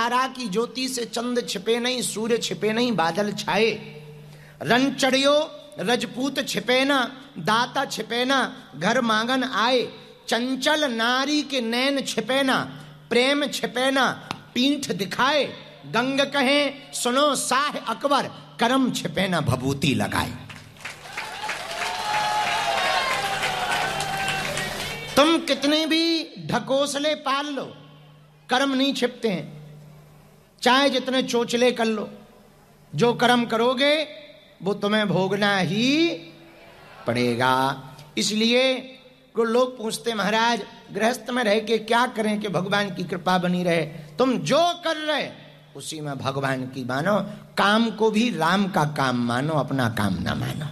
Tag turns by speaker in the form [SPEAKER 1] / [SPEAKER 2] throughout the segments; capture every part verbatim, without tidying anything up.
[SPEAKER 1] तारा की ज्योति से चंद छिपे नहीं, सूर्य छिपे नहीं, बादल छाए। रन चढ़ियो रजपूत छिपे ना, दाता छिपे ना, घर मांगन आए। चंचल नारी के नैन छिपे ना, प्रेम छिपे ना, पीठ दिखाए। गंग कहे सुनो शाह अकबर, करम छिपे ना, भभूति लगाए। तुम कितने भी ढकोसले पाल लो, कर्म नहीं छिपते हैं। चाहे जितने चोचले कर लो, जो कर्म करोगे वो तुम्हें भोगना ही पड़ेगा। इसलिए को लोग पूछते महाराज गृहस्थ में रह के क्या करें कि भगवान की कृपा बनी रहे। तुम जो कर रहे उसी में भगवान की मानो, काम को भी राम का काम मानो, अपना काम ना मानो।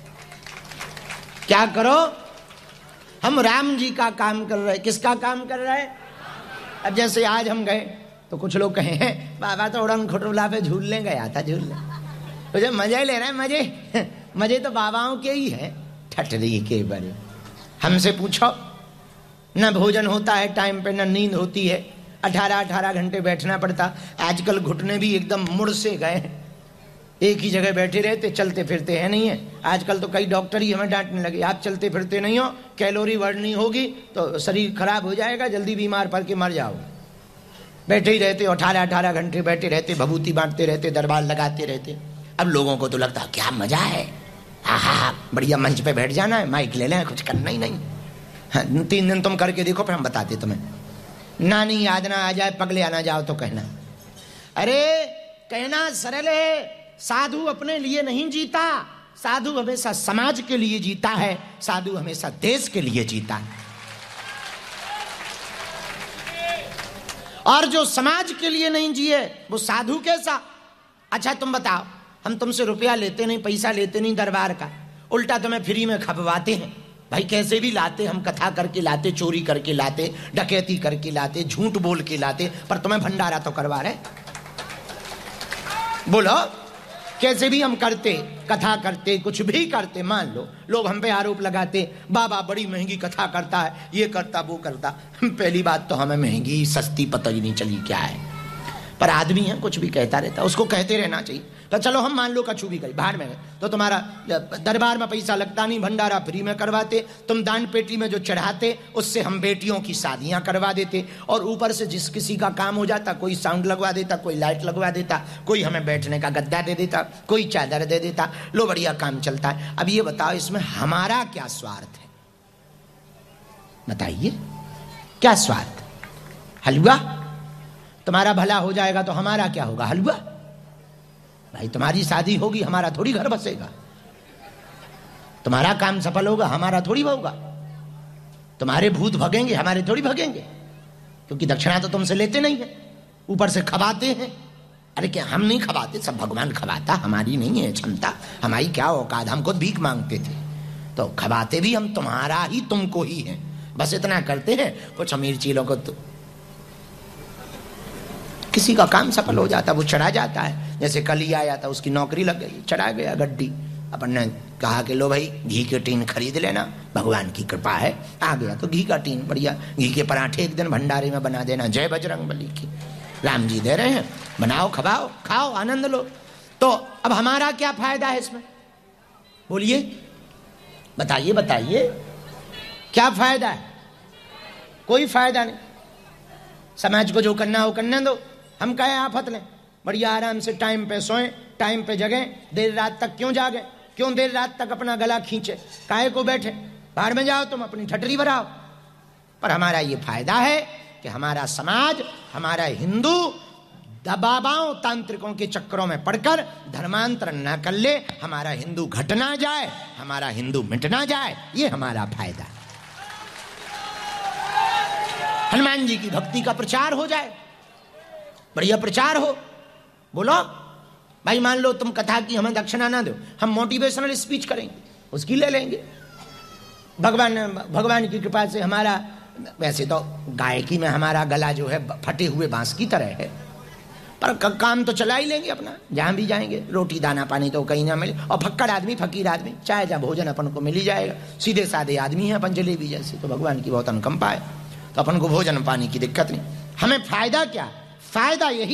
[SPEAKER 1] क्या करो? हम राम जी का काम कर रहे। किसका काम कर रहे? अब जैसे आज हम गए तो कुछ लोग कहे हैं बाबा तो उड़न खटोला पे झूलने गया था, झूलने तो जब मजे ले रहे हैं, मजे मजे तो बाबाओं के ही है, ठटरी के बड़े। हमसे पूछो, न भोजन होता है टाइम पे, न नींद होती है, अठारह अठारह घंटे बैठना पड़ता। आजकल घुटने भी एकदम मुड़ से गए, एक ही जगह बैठे रहते, चलते फिरते हैं नहीं है। आजकल तो कई डॉक्टर ही हमें डांटने लगे, आप चलते फिरते नहीं हो, कैलोरी बढ़नी होगी तो शरीर खराब हो जाएगा, जल्दी बीमार पड़ के मर जाओ। बैठे ही रहते, अठारह अठारह घंटे बैठे रहते, भभूति बांटते रहते, दरबार लगाते रहते। अब लोगों को तो लगता है क्या मजा है, हा हा बढ़िया मंच पे बैठ जाना है, माइक ले लें, कुछ करना ही नहीं। हाँ, तीन दिन तुम करके देखो फिर हम बताते तुम्हें। नानी याद ना आ जाए, पगले आना जाओ तो कहना। अरे कहना सरल है, साधु अपने लिए नहीं जीता, साधु हमेशा समाज के लिए जीता है, साधु हमेशा देश के लिए जीता है। और जो समाज के लिए नहीं जिए वो साधु कैसा? अच्छा तुम बताओ, हम तुमसे रुपया लेते नहीं, पैसा लेते नहीं दरबार का, उल्टा तुम्हें फ्री में खपवाते हैं। भाई कैसे भी लाते, हम कथा करके लाते, चोरी करके लाते, डकैती करके लाते, झूठ बोल के लाते, पर तुम्हें भंडारा तो करवा रहे। बोलो कैसे भी हम करते, कथा करते, कुछ भी करते। मान लो लोग हम पे आरोप लगाते, बाबा बड़ी महंगी कथा करता है, ये करता वो करता। पहली बात तो हमें महंगी सस्ती पता ही नहीं चली क्या है, पर आदमी है कुछ भी कहता रहता, उसको कहते रहना चाहिए। तो चलो हम मान लो कछु भी गई, बाहर में गए तो तुम्हारा दरबार में पैसा लगता नहीं, भंडारा फ्री में करवाते, तुम दान पेटी में जो चढ़ाते उससे हम बेटियों की शादियां करवा देते, और ऊपर से जिस किसी का काम हो जाता, कोई साउंड लगवा देता, कोई लाइट लगवा देता, कोई हमें बैठने का गद्दा दे देता, कोई चादर दे देता, लो बढ़िया काम चलता है। अब ये बताओ इसमें हमारा क्या स्वार्थ है? बताइए क्या स्वार्थ? हलवा तुम्हारा भला हो जाएगा तो हमारा क्या होगा? हलवा। भाई तुम्हारी शादी होगी, हमारा थोड़ी घर बसेगा। तुम्हारा काम सफल होगा, हमारा थोड़ी होगा। तुम्हारे भूत भगेंगे, हमारे थोड़ी भगेंगे, क्योंकि दक्षिणा तो तुमसे लेते नहीं है, ऊपर से खवाते हैं। अरे क्या हम नहीं खवाते? सब भगवान खवाता, हमारी नहीं है क्षमता, हमारी क्या औकात, हम खुद भीख मांगते थे, तो खवाते भी हम तुम्हारा ही, तुमको ही है। बस इतना करते हैं, कुछ अमीर चीलों को तो किसी का काम सफल हो जाता, वो चढ़ा जाता है। जैसे कल ही आया था, उसकी नौकरी लग गई, चढ़ा गया गड्डी। अपन ने कहा कि लो भाई घी के टीन खरीद लेना, भगवान की कृपा है, आ गया तो घी का टीन, बढ़िया घी के पराठे एक दिन भंडारे में बना देना, जय बजरंग बली की, राम जी दे रहे हैं, बनाओ खवाओ खाओ आनंद लो। तो अब हमारा क्या फायदा है इसमें? बोलिए, बताइए बताइए क्या फायदा है? कोई फायदा नहीं। समाज को जो करना हो करने दो, हम कहे आफत लें, बढ़िया आराम से टाइम पे सोएं, टाइम पे जगें, देर रात तक क्यों जागे, क्यों देर रात तक अपना गला खींचे, काहे को बैठे, बाहर में जाओ तुम अपनी ठटरी भराओ। पर हमारा ये फायदा है कि हमारा समाज, हमारा हिंदू दबाबाओं तांत्रिकों के चक्करों में पड़कर धर्मांतरण न कर ले, हमारा हिंदू घट ना जाए, हमारा हिंदू मिट ना जाए, ये हमारा फायदा है। हनुमान जी की भक्ति का प्रचार हो जाए, बढ़िया प्रचार हो। बोलो भाई, मान लो तुम कथा की हमें दक्षिणा ना दो, हम मोटिवेशनल स्पीच करेंगे, उसकी ले लेंगे। भगवान भगवान की कृपा से हमारा, वैसे तो गायकी में हमारा गला जो है फटे हुए बांस की तरह है, पर काम तो चला ही लेंगे अपना, जहां भी जाएंगे। रोटी दाना पानी तो कहीं ना मिले, और फक्कड़ आदमी, फकीर आदमी, चाहे जहाँ भोजन अपन को मिल ही जाएगा। सीधे साधे आदमी है अपन, जलेबी जैसे, तो भगवान की बहुत अनुकंपा है, तो अपन को भोजन पानी की दिक्कत नहीं। हमें फायदा क्या? फायदा यही